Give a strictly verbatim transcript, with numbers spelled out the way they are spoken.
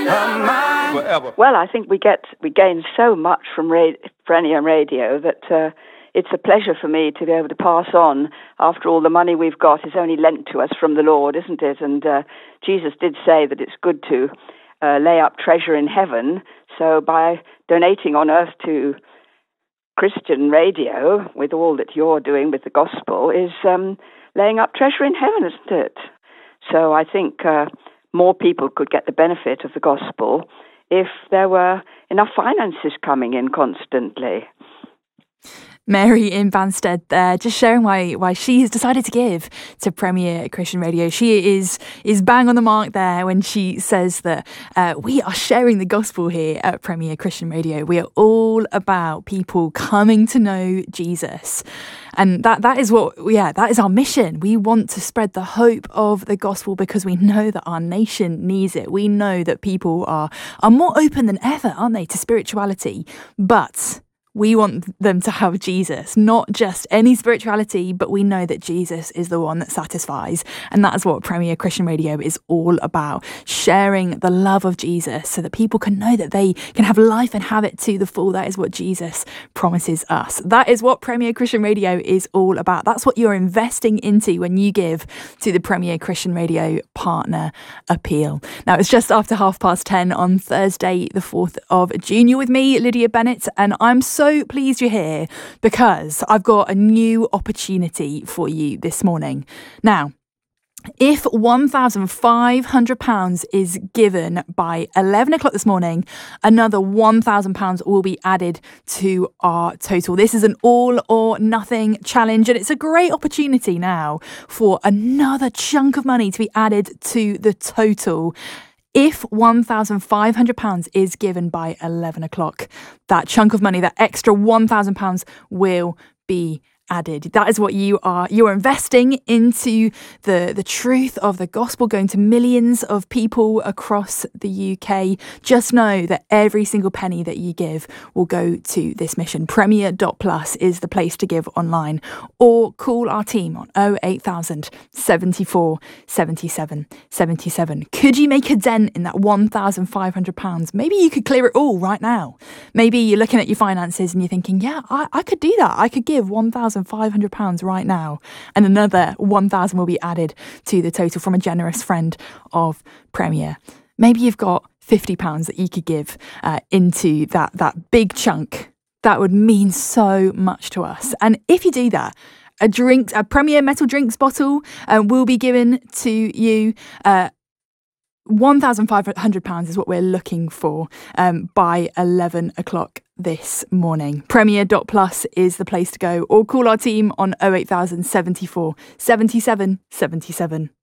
Forever. Well, I think we get we gain so much from ra- Premier Radio that uh, it's a pleasure for me to be able to pass on. After all, the money we've got is only lent to us from the Lord, isn't it? And uh, Jesus did say that it's good to uh, lay up treasure in heaven. So by donating on earth to Christian radio, with all that you're doing with the gospel, is um, laying up treasure in heaven, isn't it? So I think uh, more people could get the benefit of the gospel if there were enough finances coming in constantly. Mary in Banstead there, just sharing why why she has decided to give to Premier Christian Radio. She is is bang on the mark there when she says that uh, we are sharing the gospel here at Premier Christian Radio. We are all about people coming to know Jesus. And that that is what, yeah, that is our mission. We want to spread the hope of the gospel because we know that our nation needs it. We know that people are, are more open than ever, aren't they, to spirituality. But we want them to have Jesus, not just any spirituality, but we know that Jesus is the one that satisfies. And that is what Premier Christian Radio is all about, sharing the love of Jesus so that people can know that they can have life and have it to the full. That is what Jesus promises us. That is what Premier Christian Radio is all about. That's what you're investing into when you give to the Premier Christian Radio Partner Appeal. Now, it's just after half past ten on Thursday, the fourth of June. You're with me, Lydia Bennett, and I'm so So pleased you're here because I've got a new opportunity for you this morning. Now, if one thousand five hundred pounds is given by eleven o'clock this morning, another one thousand pounds will be added to our total. This is an all or nothing challenge, and it's a great opportunity now for another chunk of money to be added to the total. If one thousand five hundred pounds is given by eleven o'clock, that chunk of money, that extra one thousand pounds will be added. That is what you are. You are investing into the, the truth of the gospel, going to millions of people across the U K. Just know that every single penny that you give will go to this mission. Premier dot plus is the place to give online, or call our team on oh eight thousand, seventy-four, seventy-seven, seventy-seven. Could you make a dent in that one thousand five hundred pounds? Maybe you could clear it all right now. Maybe you're looking at your finances and you're thinking, yeah, I, I could do that. I could give one thousand five hundred pounds right now, and another one thousand will be added to the total from a generous friend of Premier. Maybe you've got fifty pounds that you could give uh, into that that big chunk. That would mean so much to us. And if you do that, a drink, a Premier Metal Drinks bottle uh, will be given to you. Uh, one thousand five hundred pounds is what we're looking for um, by eleven o'clock this morning. Premier dot plus is the place to go, or call our team on oh eight thousand, seventy-four, seventy-seven, seventy-seven.